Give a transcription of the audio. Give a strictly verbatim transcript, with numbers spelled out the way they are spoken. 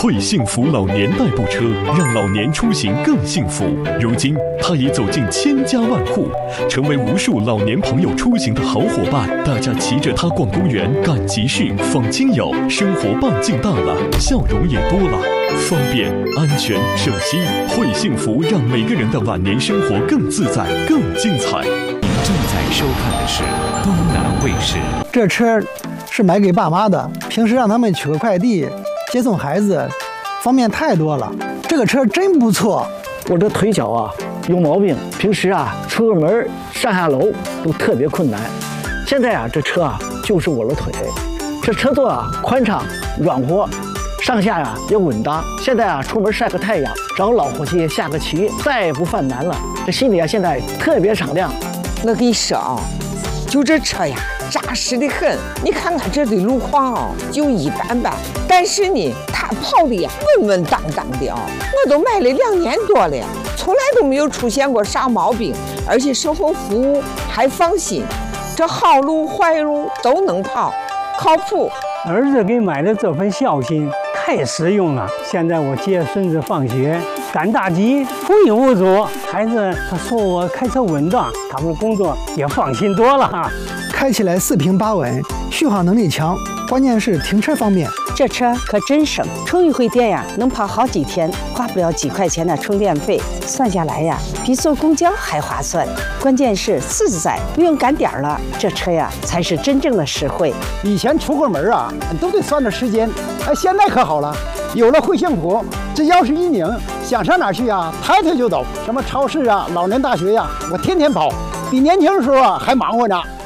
惠幸福老年代步车让老年出行更幸福。如今，它已走进千家万户，成为无数老年朋友出行的好伙伴。大家骑着它逛公园、赶集市、访亲友，生活半径大了，笑容也多了。方便、安全、省心，惠幸福让每个人的晚年生活更自在、更精彩。 您正在收看的是东南卫视。 这车是买给爸妈的，平时让他们取个快递、接送孩子，方便太多了。这个车真不错。 我这腿脚啊有毛病，平时啊出个门上下楼都特别困难。现在啊这车啊就是我的腿，这车座啊宽敞软和，上下呀、啊、也稳当。现在啊出门晒个太阳，找老伙计下个棋，再也不犯难了。这心里啊现在特别敞亮。 我跟你说啊，就这车呀扎实的很。你看看这的路况啊就一般般，但是呢它跑的呀稳稳当当的啊。我都买了两年多了，从来都没有出现过啥毛病，而且售后服务还放心，这好路坏路都能跑，靠谱。 儿子给买的这份孝心太实用了。现在我接孙子放学赶大集，无影无阻。孩子他说我开车稳当，他们工作也放心多了。 开起来四平八稳，续航能力强，关键是停车方便。 这车可真省，充一回电呀，能跑好几天，花不了几块钱的充电费，算下来呀，比坐公交还划算。关键是自在，不用赶点儿了，这车呀才是真正的实惠。 以前出个门啊，都得算着时间，哎，现在可好了，有了惠幸福，这钥匙一拧，想上哪儿去啊，抬腿就走。什么超市啊、老年大学呀、啊，我天天跑，比年轻的时候啊还忙活呢。